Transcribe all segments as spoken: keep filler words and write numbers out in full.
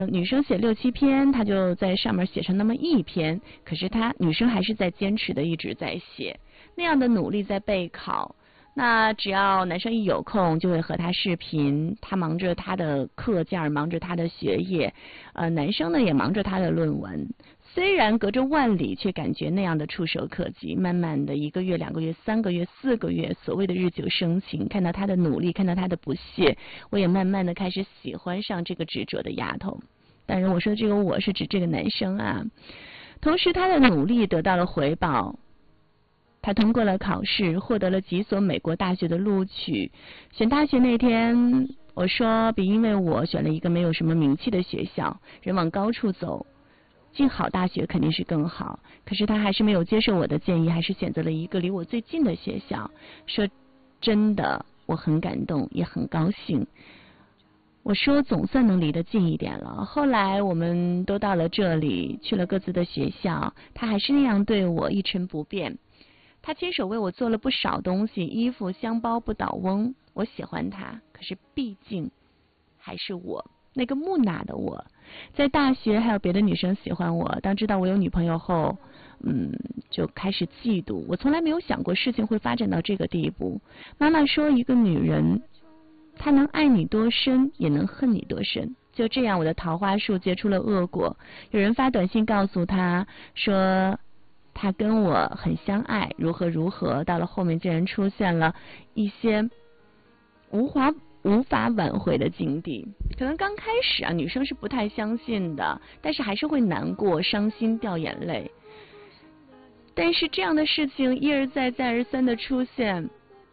女生写六七篇，她就在上面写上那么一篇，可是她女生还是在坚持的一直在写，那样的努力在备考。那只要男生一有空，就会和他视频，他忙着他的课件，忙着他的学业，呃，男生呢也忙着他的论文。虽然隔着万里，却感觉那样的触手可及。慢慢的，一个月、两个月、三个月、四个月，所谓的日久生情，看到他的努力，看到他的不懈，我也慢慢的开始喜欢上这个执着的丫头。当然，我说这个我是指这个男生啊。同时，他的努力得到了回报。他通过了考试，获得了几所美国大学的录取。选大学那天，我说别因为我选了一个没有什么名气的学校，人往高处走，进好大学肯定是更好。可是他还是没有接受我的建议，还是选择了一个离我最近的学校。说真的，我很感动，也很高兴。我说总算能离得近一点了。后来我们都到了这里，去了各自的学校，他还是那样对我一成不变。他亲手为我做了不少东西，衣服、香包不倒翁。我喜欢他，可是毕竟还是我那个木讷的我。在大学还有别的女生喜欢我，当知道我有女朋友后，嗯，就开始嫉妒。我从来没有想过事情会发展到这个地步。妈妈说，一个女人，她能爱你多深，也能恨你多深。就这样，我的桃花树结出了恶果。有人发短信告诉他说，他跟我很相爱，如何如何，到了后面竟然出现了一些无法无法挽回的境地。可能刚开始啊，女生是不太相信的，但是还是会难过、伤心、掉眼泪。但是这样的事情一而再、再而三的出现，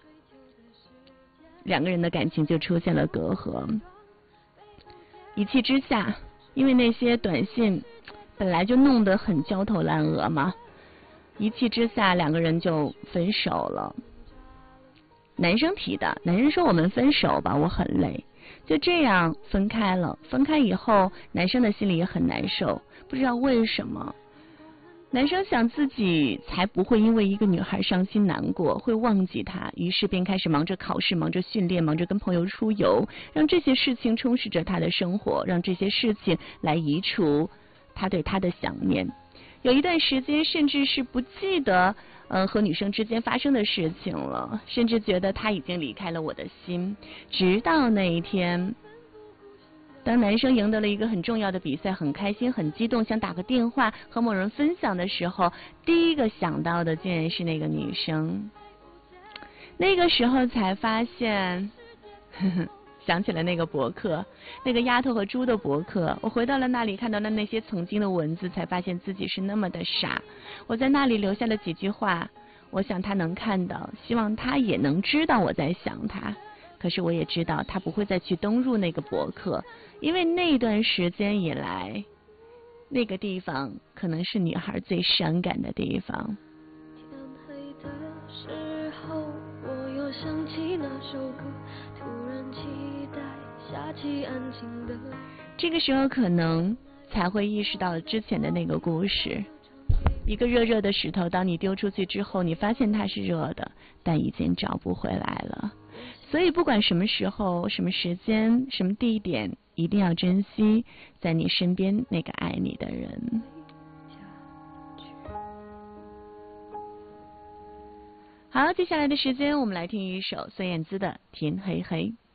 两个人的感情就出现了隔阂。一气之下，因为那些短信本来就弄得很焦头烂额嘛。一气之下，两个人就分手了。男生提的，男生说我们分手吧，我很累。就这样分开了。分开以后，男生的心里也很难受，不知道为什么。男生想自己才不会因为一个女孩伤心难过，会忘记她，于是便开始忙着考试，忙着训练，忙着跟朋友出游，让这些事情充实着他的生活，让这些事情来移除他对她的想念。有一段时间甚至是不记得呃和女生之间发生的事情了，甚至觉得他已经离开了我的心。直到那一天，当男生赢得了一个很重要的比赛，很开心很激动，想打个电话和某人分享的时候，第一个想到的竟然是那个女生。那个时候才发现呵呵想起了那个博客，那个丫头和猪的博客。我回到了那里，看到了那些曾经的文字，才发现自己是那么的傻。我在那里留下了几句话，我想他能看到，希望他也能知道我在想他。可是我也知道他不会再去登入那个博客，因为那段时间以来，那个地方可能是女孩最伤感的地方。 天黑的时候，我又想起那首歌，突然期待下起安静的。 这个时候可能才会意识到之前的那个故事。一个热热的石头，当你丢出去之后，你发现它是热的，但已经找不回来了。所以不管什么时候、什么时间、什么地点，一定要珍惜在你身边那个爱你的人。好，接下来的时间我们来听一首孙燕姿的《天黑黑》。